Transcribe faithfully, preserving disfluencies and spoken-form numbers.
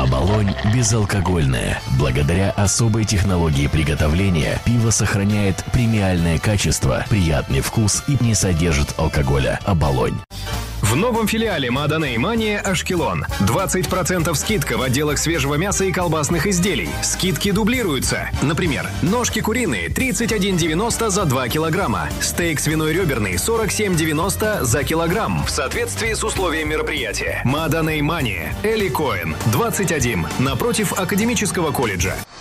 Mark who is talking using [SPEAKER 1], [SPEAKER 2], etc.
[SPEAKER 1] Оболонь безалкогольное. Благодаря особой технологии приготовления пиво сохраняет премиальное качество, приятный вкус и не содержит алкоголя. Оболонь.
[SPEAKER 2] В новом филиале Маданей Мания Ашкелон. двадцать процентов скидка в отделах свежего мяса и колбасных изделий. Скидки дублируются. Например, ножки куриные тридцать один девяносто за два килограмма. Стейк свиной реберный сорок семь девяносто за килограмм. В соответствии с условиями мероприятия. Маданей Мания. Эли Коэн. двадцать один. Напротив Академического колледжа.